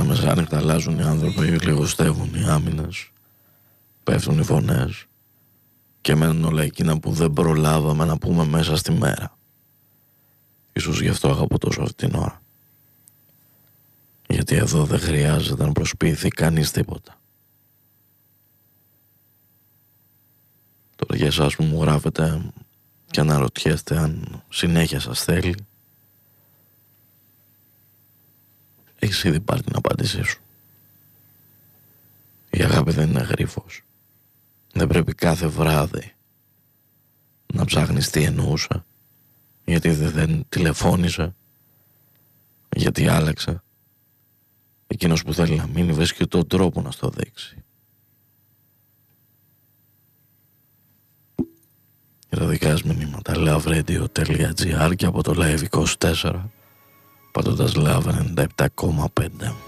μεσάνυχτα αλλάζουν οι άνθρωποι, λιγοστεύουν οι άμυνες, πέφτουν οι φωνές και μένουν όλα εκείνα που δεν προλάβαμε να πούμε μέσα στη μέρα. Ίσως γι' αυτό αγαπώ τόσο αυτή την ώρα. Γιατί εδώ δεν χρειάζεται να προσποιηθεί κανείς τίποτα. Τώρα για εσάς που μου γράφετε και αναρωτιέστε αν συνέχεια σας θέλει, έχεις ήδη πάρει την απάντησή σου. Η αγάπη δεν είναι γρίφος. Δεν πρέπει κάθε βράδυ να ψάχνεις τι εννοούσε, γιατί δεν τηλεφώνησε, γιατί άλλαξε. Εκείνος που θέλει να μείνει βρίσκει τον τρόπο να στο δείξει. Για τα δικά σας μηνύματα loveradio.gr και από το Live 24 πατώντας Love 97,5.